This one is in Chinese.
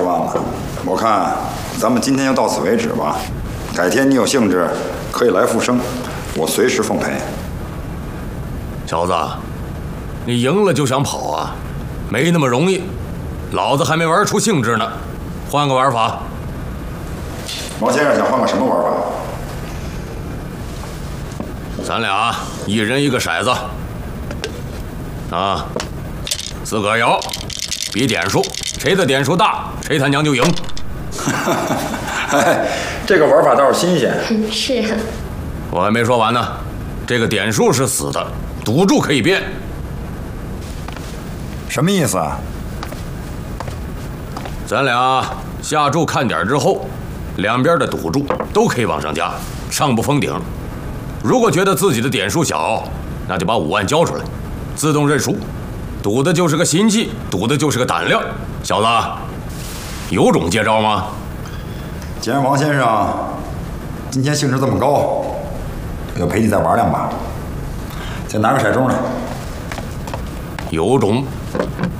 20万了。我看咱们今天就到此为止吧。改天你有兴致可以来复生，我随时奉陪。 小子，你赢了就想跑啊？没那么容易，老子还没玩出兴致呢。换个玩法。 王先生想换个什么玩法？ 咱俩一人一个骰子，啊，4个摇，比点数，谁的点数大，谁他娘就赢。 这个玩法倒是新鲜。 是啊。 我还没说完呢，这个点数是死的，赌注可以变。 什么意思啊？ 咱俩下注看点之后，两边的赌注都可以往上加，上不封顶。如果觉得自己的点数小，那就把5万交出来，自动认输。赌的就是个心气，赌的就是个胆量。小子，有种接招吗？ 既然王先生今天兴致这么高，我就陪你再玩2把。先拿个骰盅来。 有种。